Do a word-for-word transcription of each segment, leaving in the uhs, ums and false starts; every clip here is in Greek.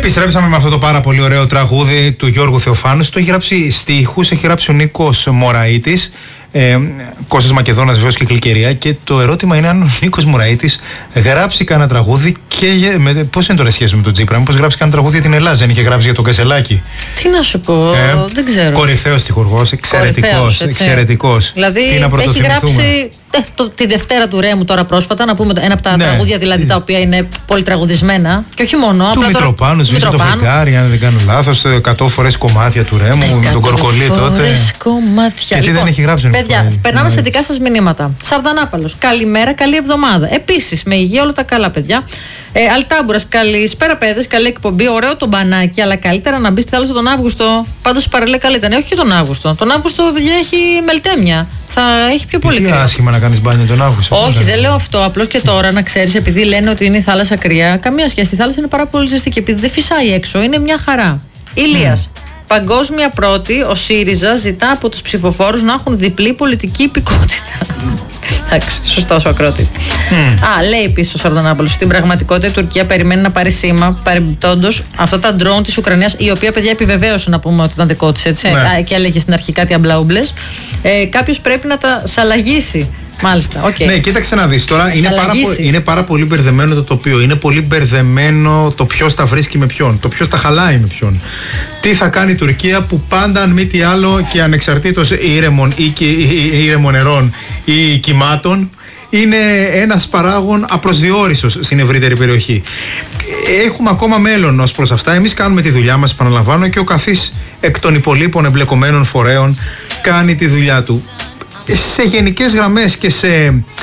Επιστρέψαμε με αυτό το πάρα πολύ ωραίο τραγούδι του Γιώργου Θεοφάνου. Το έχει γράψει στίχους, έχει γράψει ο Νίκος Μωραΐτης. Ε, Κώστας Μακεδόνας βεβαίως και Κλικερία. Και το ερώτημα είναι αν ο Νίκος Μωραΐτης γράψει κανένα τραγούδι και με, πώς είναι τώρα σχέση με τον Τσίπρα, μήπως γράψει κανένα τραγούδι για την Ελλάδα, δεν είχε γράψει για τον Κασελάκη? Τι να σου πω, ε, δεν ξέρω. Κορυφαίος στιχουργός, εξαιρετικός, εξαιρετικός. Δηλαδή έχει γράψει ε, το, τη Δευτέρα του Ρέμου τώρα πρόσφατα, να πούμε ένα από τα ναι, τραγούδια δηλαδή τα οποία είναι πολύ τραγουδισμένα. Και όχι μόνο. Του Μητροπάνου, σβήνει το φεγγάρι, αν δεν κάνω λάθος, εκατό φορές κομμάτια του Ρέμου, με τον Κορκολί τότε. Κομμάτια. Γιατί λοιπόν, δεν έχει γράψει. Παιδιά, περνάμε σε δικά σας μηνύματα. Σαρδανάπαλος, καλημέρα, καλή εβδομάδα. Επίσης, με υγεία όλα τα καλά, παιδιά. Ε, Αλτάμπουρας, καλησπέρα, παιδες, καλή εκπομπή. Ωραίο το μπανάκι, αλλά καλύτερα να μπει στη θάλασσα τον Αύγουστο. Πάντως παρελέ καλή ήταν. Όχι και τον Αύγουστο. Τον Αύγουστο, παιδιά, έχει μελτέμια. Θα έχει πιο πολύ κρύο. Είναι άσχημα να κάνεις μπάνιο τον Αύγουστο. Όχι, δεν λέω αυτό. Απλώς και τώρα να ξέρεις, επειδή λένε ότι είναι η θάλασσα κρύα, καμία σχέση. Η θάλασσα είναι πάρα πολύ ζεστή και επειδή δεν φυσάει έξω, είναι μια χαρά. Ηλίας. Mm. Παγκόσμια πρώτη, ο ΣΥΡΙΖΑ ζητά από τους ψηφοφόρους να έχουν διπλή πολιτική υπηκότητα. Εντάξει, σωστός ο ακρότης. Mm. Α, λέει επίσης ο Σαρδανάπολος, στην πραγματικότητα η Τουρκία περιμένει να πάρει σήμα, παρεμπιπτόντως αυτά τα ντρόουν της Ουκρανίας, η οποία παιδιά επιβεβαίωσε να πούμε ότι ήταν δικό της, έτσι. Ναι. Και έλεγε στην αρχή κάτι αμπλαούμπλες. Ε, κάποιος πρέπει να τα σαλαγίσει. Μάλιστα, okay. Ναι, κοίταξε να δεις τώρα. Είναι πάρα, είναι πάρα πολύ μπερδεμένο το τοπίο. Είναι πολύ μπερδεμένο το ποιος τα βρίσκει με ποιον. Το ποιος τα χαλάει με ποιον. Τι θα κάνει η Τουρκία που πάντα, αν μη τι άλλο και ανεξαρτήτως ήρεμων ή ήρεμων νερών ή κυμάτων, είναι ένας παράγων απροσδιόριστος στην ευρύτερη περιοχή. Έχουμε ακόμα μέλλον ως προς αυτά. Εμείς κάνουμε τη δουλειά μας, επαναλαμβάνω, και ο καθής εκ των υπολείπων εμπλεκομένων φορέων κάνει τη δουλειά του. Σε γενικές γραμμές και σε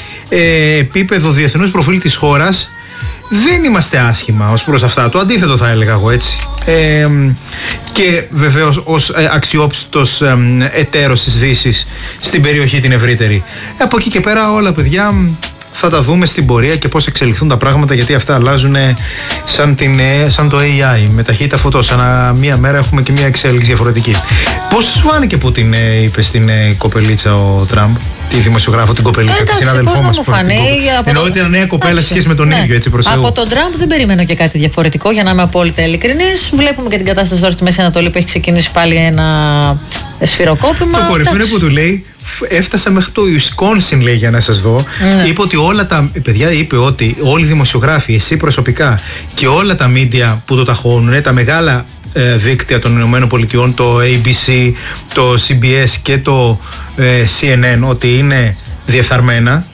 ε, επίπεδο διεθνούς προφίλ της χώρας δεν είμαστε άσχημα ως προς αυτά. Το αντίθετο θα έλεγα εγώ, έτσι. Ε, και βεβαίως ως ε, αξιόπιστος ε, εταίρος της Δύσης στην περιοχή την ευρύτερη. Από εκεί και πέρα όλα, παιδιά, θα τα δούμε στην πορεία και πώς εξελιχθούν τα πράγματα, γιατί αυτά αλλάζουν σαν, την, σαν το έι άι με ταχύτητα φωτός. Ανά μία μέρα έχουμε και μία εξέλιξη διαφορετική. Πώς σου φάνηκε που την είπε στην κοπελίτσα ο Τραμπ, τη δημοσιογράφο, την κοπελίτσα, εντάξει, τη συνάδελφό μας? Εννοώ ότι είναι νέα κοπέλα σε σχέση με τον ναι. ίδιο, έτσι προς Από τον Τραμπ δεν περιμένω και κάτι διαφορετικό, για να είμαι απόλυτα ειλικρινής. Βλέπουμε και την κατάσταση τώρα στη Μέση Ανατολή που έχει ξεκινήσει πάλι ένα σφυροκόπημα. Το κορυφαίο είναι που του λέει, έφτασα μέχρι το Ουισκόνσιν, λέει, για να σας δω. Ναι. Είπε ότι όλα τα παιδιά, είπε ότι όλοι οι δημοσιογράφοι, εσύ προσωπικά και όλα τα μίντια που το ταχώνουν, τα μεγάλα ε, δίκτυα των Ηνωμένων Πολιτειών, το έι μπι σι, το σι μπι ες και το ε, σι εν εν, ότι είναι διεφθαρμένα.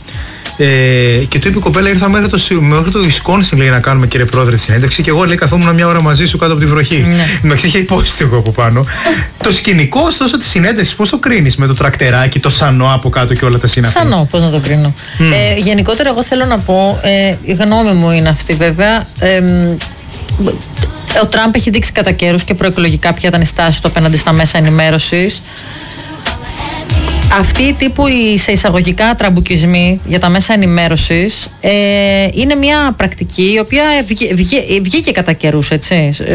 Ε, και του είπε η κοπέλα, ήρθα μέχρι το, μέχρι το Wisconsin, λέει, να κάνουμε, κύριε πρόεδρε, τη συνέντευξη. Και εγώ, λέει, καθόμουν μια ώρα μαζί σου κάτω από τη βροχή. Ναι. Με είχε υπόσχετη εγώ από πάνω. Το σκηνικό, ωστόσο, τη συνέντευξη, πώς το κρίνεις? Με το τρακτεράκι, το σανό από κάτω και όλα τα συναφή. Σανό, πώς να το κρίνω. Mm. Ε, γενικότερα, εγώ θέλω να πω, ε, η γνώμη μου είναι αυτή, βέβαια. Ε, ο Τραμπ έχει δείξει κατά καιρούς και προεκλογικά ποια ήταν η στάση του απέναντι στα μέσα ενημέρωσης. Αυτοί οι τύπου σε εισαγωγικά τραμπουκισμοί για τα μέσα ενημέρωσης ε, είναι μια πρακτική η οποία βγήκε, βγήκε κατά καιρούς, έτσι.